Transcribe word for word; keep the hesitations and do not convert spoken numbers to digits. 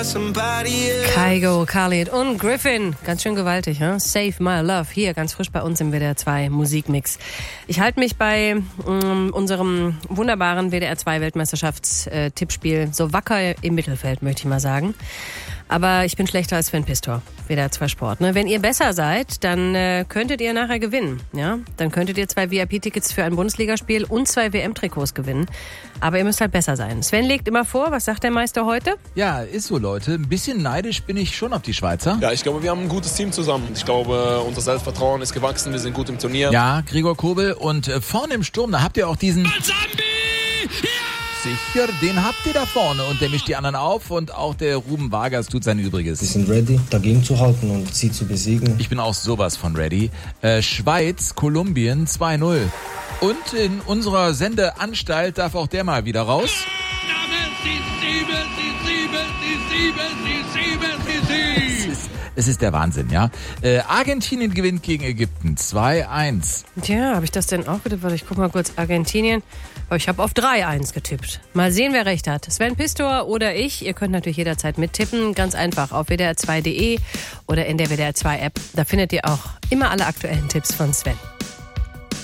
Kygo, Khalid und Griffin. Ganz schön gewaltig, hm? Save My Love. Hier, ganz frisch bei uns im W D R zwei Musikmix. Ich halte mich bei ähm, unserem wunderbaren W D R zwei Weltmeisterschafts-Tippspiel so wacker im Mittelfeld, möchte ich mal sagen. Aber ich bin schlechter als Sven Pistor, W D R zwei Sport. Ne? Wenn ihr besser seid, dann äh, könntet ihr nachher gewinnen. Ja? Dann könntet ihr zwei V I P-Tickets für ein Bundesligaspiel und zwei W M-Trikots gewinnen. Aber ihr müsst halt besser sein. Sven legt immer vor, was sagt der Meister heute? Ja, ist so, Leute. Ein bisschen neidisch bin ich schon auf die Schweizer. Ja, ich glaube, wir haben ein gutes Team zusammen. Ich glaube, unser Selbstvertrauen ist gewachsen. Wir sind gut im Turnier. Ja, Gregor Kobel. Und äh, vorne im Sturm, da habt ihr auch diesen... Mazambi! Ja! Sicher, den habt ihr da vorne und der mischt die anderen auf und auch der Ruben Vargas tut sein Übriges. Wir sind ready, dagegen zu halten und sie zu besiegen. Ich bin auch sowas von ready. Äh, Schweiz, Kolumbien zwei null. Und in unserer Sendeanstalt darf auch der mal wieder raus. Es ist, es ist der Wahnsinn, ja. Äh, Argentinien gewinnt gegen Ägypten zwei eins. Tja, habe ich das denn auch getippt? Warte, ich guck mal kurz. Argentinien. Aber ich habe auf drei eins getippt. Mal sehen, wer recht hat. Sven Pistor oder ich. Ihr könnt natürlich jederzeit mittippen. Ganz einfach auf w d r zwei punkt d e oder in der W D R zwei App. Da findet ihr auch immer alle aktuellen Tipps von Sven.